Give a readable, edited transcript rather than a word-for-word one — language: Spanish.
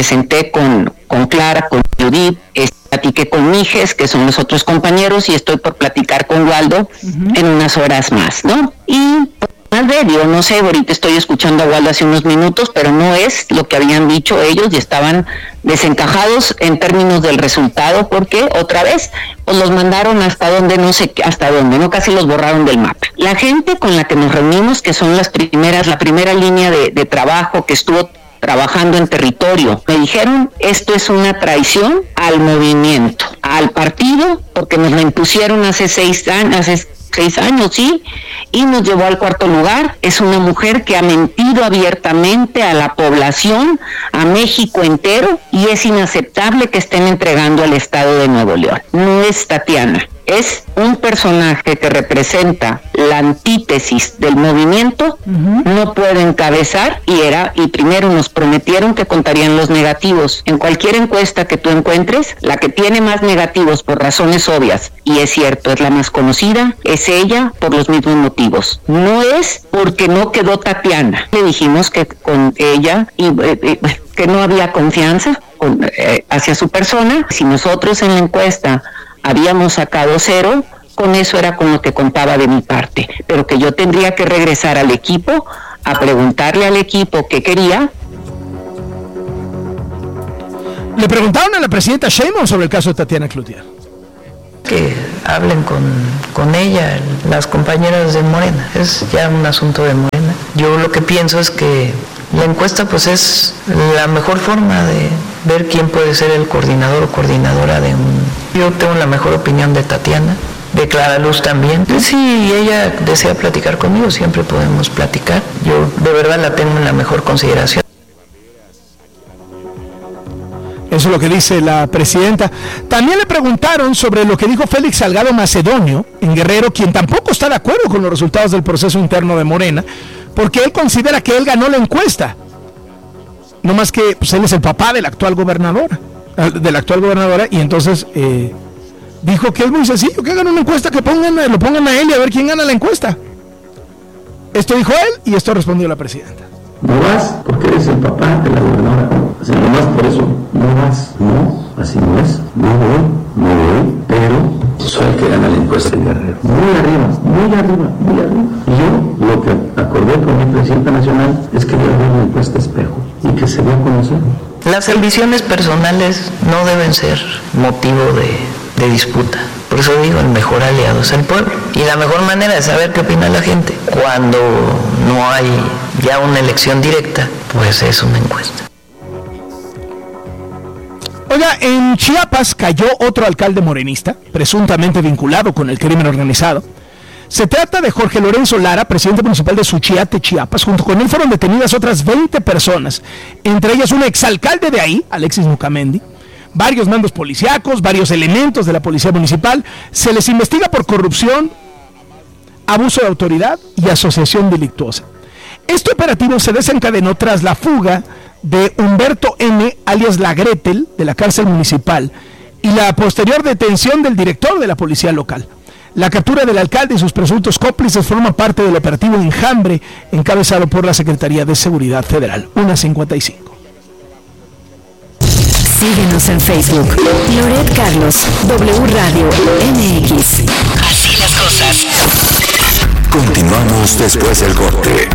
me senté con Clara, con Judith, platiqué con Mijes, que son los otros compañeros, y estoy por platicar con Waldo en unas horas más, ¿no? Y más serio, no sé, ahorita estoy escuchando a Waldo hace unos minutos, pero no es lo que habían dicho ellos y estaban desencajados en términos del resultado, porque otra vez pues los mandaron hasta donde, no sé hasta dónde, no, casi los borraron del mapa. La gente con la que nos reunimos, que son la primera línea de trabajo que estuvo trabajando en territorio, me dijeron, esto es una traición al movimiento, al partido, porque nos la impusieron hace 6 años, sí, y nos llevó al 4º lugar. Es una mujer que ha mentido abiertamente a la población, a México entero, y es inaceptable que estén entregando al Estado de Nuevo León. No es Tatiana, es un personaje que representa la antítesis del movimiento, no puede encabezar, y primero nos prometieron que contarían los negativos. En cualquier encuesta que tú encuentres, la que tiene más negativos por razones obvias, y es cierto, es la más conocida, es ella por los mismos motivos. No es porque no quedó Tatiana. Le dijimos que con ella que no había confianza hacia su persona. Si nosotros en la encuesta habíamos sacado 0, con eso era con lo que contaba de mi parte, pero que yo tendría que regresar al equipo a preguntarle al equipo qué quería. Le preguntaron a la presidenta Sheinbaum sobre el caso de Tatiana Cloutier. Que hablen con ella, las compañeras de Morena, es ya un asunto de Morena. Yo lo que pienso es que la encuesta pues es la mejor forma de ver quién puede ser el coordinador o coordinadora de un... Yo tengo la mejor opinión de Tatiana, de Clara Luz también. Si ella desea platicar conmigo, siempre podemos platicar. Yo de verdad la tengo en la mejor consideración. Eso es lo que dice la presidenta. También le preguntaron sobre lo que dijo Félix Salgado Macedonio en Guerrero, quien tampoco está de acuerdo con los resultados del proceso interno de Morena, porque él considera que él ganó la encuesta. No más que pues, él es el papá de la actual gobernadora, y entonces dijo que es muy sencillo, que hagan una encuesta, que lo pongan a él y a ver quién gana la encuesta. Esto dijo él y esto respondió la presidenta. No vas porque eres el papá de la gobernadora. Así no vas por eso, no vas. No, así no es. No voy, pero soy el que gana la encuesta en Guerrero. Muy arriba. Y yo lo que acordé con mi presidenta nacional es que voy a hacer una encuesta espejo y que se dé a conocer. Las ambiciones personales no deben ser motivo de disputa. Por eso digo, el mejor aliado es el pueblo. Y la mejor manera de saber qué opina la gente, cuando no hay ya una elección directa, pues es una encuesta. Oiga, en Chiapas cayó otro alcalde morenista, presuntamente vinculado con el crimen organizado. Se trata de Jorge Lorenzo Lara, presidente municipal de Suchiate, Chiapas. Junto con él fueron detenidas otras 20 personas, entre ellas un exalcalde de ahí, Alexis Mucamendi, varios mandos policíacos, varios elementos de la policía municipal. Se les investiga por corrupción, abuso de autoridad y asociación delictuosa. Este operativo se desencadenó tras la fuga de Humberto N., alias La Gretel, de la cárcel municipal, y la posterior detención del director de la policía local. La captura del alcalde y sus presuntos cómplices forma parte del operativo Enjambre, encabezado por la Secretaría de Seguridad Federal. 1:55. Síguenos en Facebook. Loret Carlos, W Radio MX. Así las cosas. Continuamos después del corte.